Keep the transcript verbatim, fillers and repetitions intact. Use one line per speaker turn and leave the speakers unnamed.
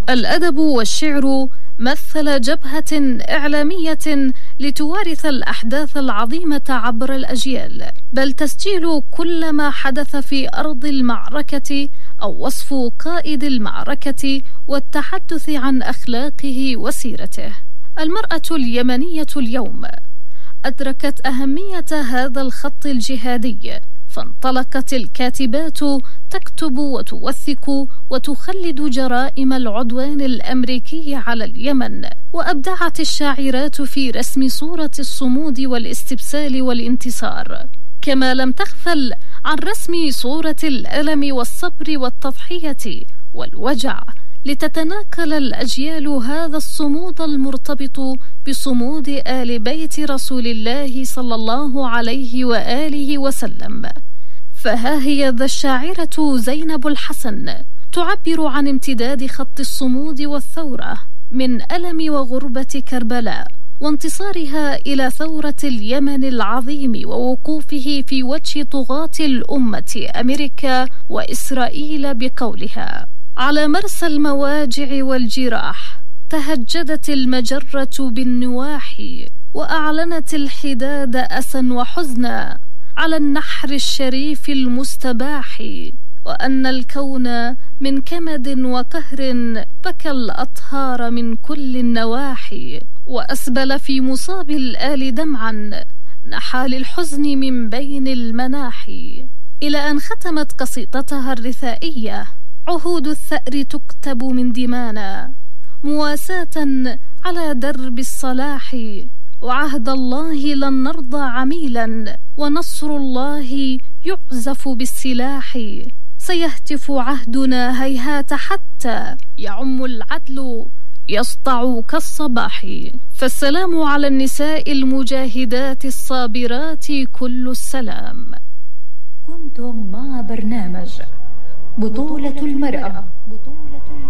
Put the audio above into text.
الأدب والشعر مثل جبهة إعلامية لتوارث الأحداث العظيمة عبر الأجيال، بل تسجيل كل ما حدث في أرض المعركة أو وصف قائد المعركة والتحدث عن أخلاقه وسيرته. المرأة اليمنية اليوم أدركت أهمية هذا الخط الجهادي، فانطلقت الكاتبات تكتب وتوثق وتخلد جرائم العدوان الأمريكي على اليمن، وأبدعت الشاعرات في رسم صورة الصمود والاستبسال والانتصار، كما لم تغفل عن رسم صورة الألم والصبر والتضحية والوجع، لتتناقل الأجيال هذا الصمود المرتبط بصمود آل بيت رسول الله صلى الله عليه وآله وسلم. فها هي ذا الشاعرة زينب الحسن تعبر عن امتداد خط الصمود والثورة من ألم وغربة كربلاء وانتصارها إلى ثورة اليمن العظيم ووقوفه في وجه طغاة الأمة أمريكا وإسرائيل بقولها: على مرسى المواجع والجراح تهجدت المجرة بالنواحي، وأعلنت الحداد أسا وحزنا على النحر الشريف المستباح، وأن الكون من كمد وقهر بكى الأطهار من كل النواحي، وأسبل في مصاب الآل دمعا نحى للحزن من بين المناحي، إلى أن ختمت قصيدتها الرثائية: عهود الثأر تكتب من دمانا مواساة على درب الصلاح، وعهد الله لن نرضى عميلا، ونصر الله يعزف بالسلاح، سيهتف عهدنا هيهات حتى يعم العدل يسطع كالصباح. فالسلام على النساء المجاهدات الصابرات كل السلام.
كنتم مع برنامج بطولة المرأة. بطولة